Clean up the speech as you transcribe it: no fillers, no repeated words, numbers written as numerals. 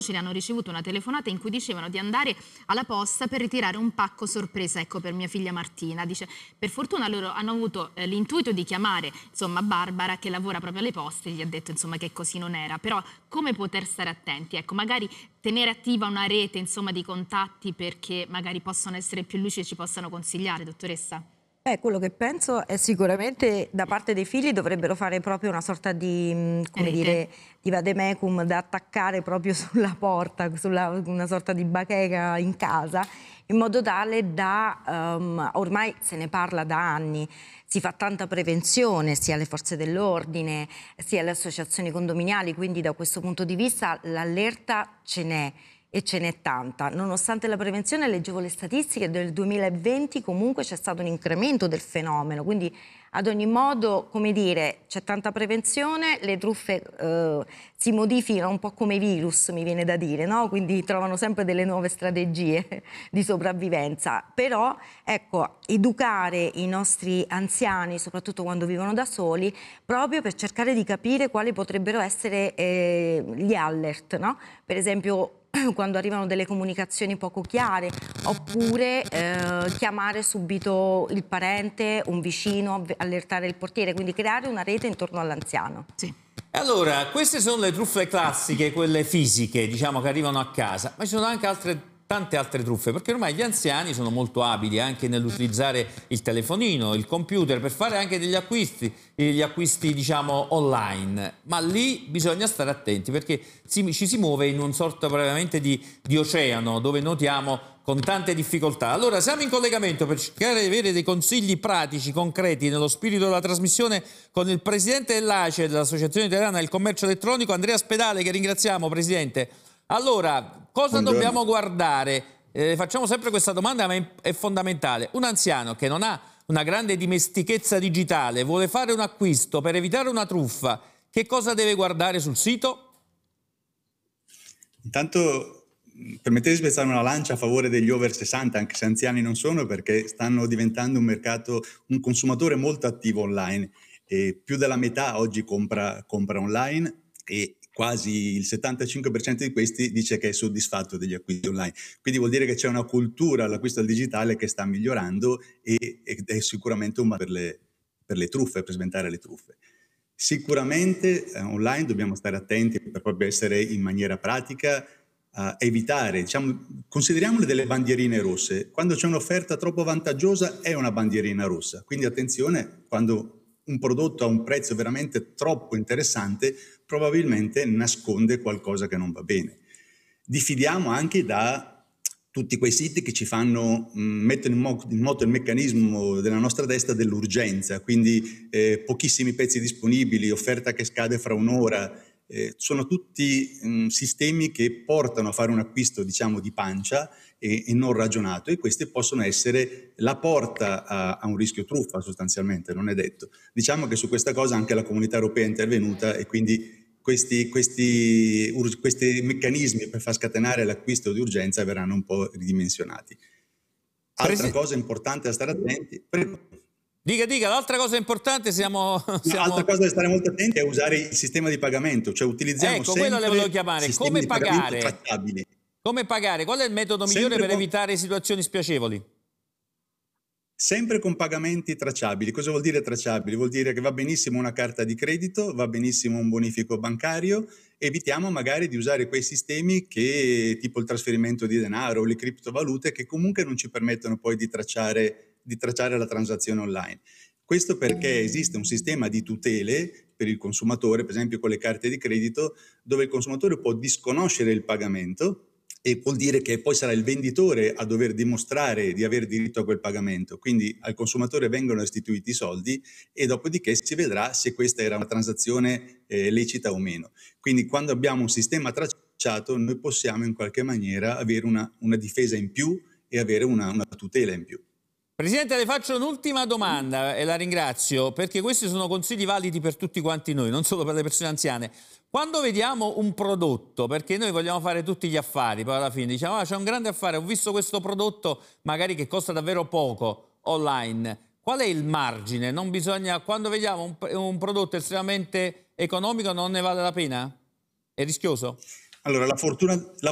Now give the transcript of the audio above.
hanno ricevuto una telefonata in cui dicevano di andare alla posta per ritirare un pacco sorpresa, ecco, per mia figlia Martina. Dice, per fortuna loro hanno avuto l'intuito di chiamare, insomma, Barbara, che lavora proprio alle poste, e gli ha detto, insomma, che così non era. Però come poter stare attenti? Ecco, magari tenere attiva una rete, insomma, di contatti perché magari possono essere più lucidi e ci possano consigliare, dottoressa? Quello che penso è sicuramente da parte dei figli dovrebbero fare proprio una sorta di, come Rete. dire, di vademecum da attaccare proprio sulla porta, una sorta di bacheca in casa, in modo tale da, ormai se ne parla da anni, si fa tanta prevenzione sia alle forze dell'ordine sia alle associazioni condominiali, quindi da questo punto di vista l'allerta ce n'è. E ce n'è tanta. Nonostante la prevenzione, leggevo le statistiche, del 2020 comunque c'è stato un incremento del fenomeno, quindi ad ogni modo, come dire, c'è tanta prevenzione, le truffe si modificano un po' come virus, mi viene da dire, no? Quindi trovano sempre delle nuove strategie di sopravvivenza. Però, ecco, educare i nostri anziani, soprattutto quando vivono da soli, proprio per cercare di capire quali potrebbero essere gli alert, no? Per esempio, quando arrivano delle comunicazioni poco chiare, oppure chiamare subito il parente, un vicino, allertare il portiere, quindi creare una rete intorno all'anziano. Sì. Allora, queste sono le truffe classiche, quelle fisiche, diciamo, che arrivano a casa, ma ci sono anche tante altre truffe, perché ormai gli anziani sono molto abili anche nell'utilizzare il telefonino, il computer, per fare anche degli acquisti diciamo online, ma lì bisogna stare attenti perché ci si muove in un sorta veramente di oceano dove nuotiamo con tante difficoltà. Allora siamo in collegamento per cercare di avere dei consigli pratici, concreti, nello spirito della trasmissione, con il presidente dell'ACE, dell'Associazione Italiana del Commercio Elettronico, Andrea Spedale, che ringraziamo, presidente. Allora, cosa Buongiorno. dobbiamo guardare? Facciamo sempre questa domanda, ma è fondamentale. Un anziano che non ha una grande dimestichezza digitale, vuole fare un acquisto per evitare una truffa, che cosa deve guardare sul sito? Intanto permettete di spezzare una lancia a favore degli over 60, anche se anziani non sono, perché stanno diventando un mercato, un consumatore molto attivo online. E più della metà oggi compra online e quasi il 75% di questi dice che è soddisfatto degli acquisti online. Quindi vuol dire che c'è una cultura all'acquisto al digitale che sta migliorando ed è sicuramente un per le truffe, per sventare le truffe. Sicuramente online dobbiamo stare attenti per proprio essere in maniera pratica a evitare, diciamo, consideriamole delle bandierine rosse. Quando c'è un'offerta troppo vantaggiosa è una bandierina rossa, quindi attenzione, quando un prodotto ha un prezzo veramente troppo interessante, probabilmente nasconde qualcosa che non va bene. Diffidiamo anche da tutti quei siti che ci fanno mettere in moto il meccanismo della nostra testa dell'urgenza, quindi pochissimi pezzi disponibili, offerta che scade fra un'ora. Sono tutti sistemi che portano a fare un acquisto, diciamo, di pancia e non ragionato, e questi possono essere la porta a un rischio truffa, sostanzialmente, non è detto. Diciamo che su questa cosa anche la Comunità Europea è intervenuta e quindi questi meccanismi per far scatenare l'acquisto di urgenza verranno un po' ridimensionati. Altra cosa importante da stare attenti... Dica, l'altra cosa importante Altra cosa da stare molto attenti è usare il sistema di pagamento, cioè utilizziamo sempre quello le volevo chiamare. sistemi di pagamento tracciabili. Come pagare? Qual è il metodo migliore per evitare situazioni spiacevoli? Sempre con pagamenti tracciabili. Cosa vuol dire tracciabili? Vuol dire che va benissimo una carta di credito, va benissimo un bonifico bancario, evitiamo magari di usare quei sistemi che, tipo il trasferimento di denaro o le criptovalute, che comunque non ci permettono poi di tracciare la transazione online. Questo perché esiste un sistema di tutele per il consumatore, per esempio con le carte di credito, dove il consumatore può disconoscere il pagamento, e vuol dire che poi sarà il venditore a dover dimostrare di aver diritto a quel pagamento. Quindi al consumatore vengono restituiti i soldi e dopodiché si vedrà se questa era una transazione lecita o meno. Quindi quando abbiamo un sistema tracciato noi possiamo in qualche maniera avere una difesa in più e avere una tutela in più. Presidente, le faccio un'ultima domanda e la ringrazio, perché questi sono consigli validi per tutti quanti noi, non solo per le persone anziane. Quando vediamo un prodotto, perché noi vogliamo fare tutti gli affari, poi alla fine diciamo c'è un grande affare, ho visto questo prodotto magari che costa davvero poco online, qual è il margine? Non bisogna, quando vediamo un prodotto estremamente economico non ne vale la pena? È rischioso? Allora, la